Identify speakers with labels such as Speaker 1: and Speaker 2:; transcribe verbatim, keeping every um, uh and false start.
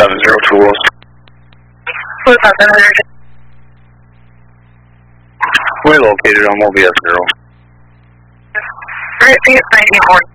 Speaker 1: seven zero tools.
Speaker 2: What's up, seven zero?
Speaker 1: We located on Mobile zero.
Speaker 2: Alright, I think it's nineteen forty.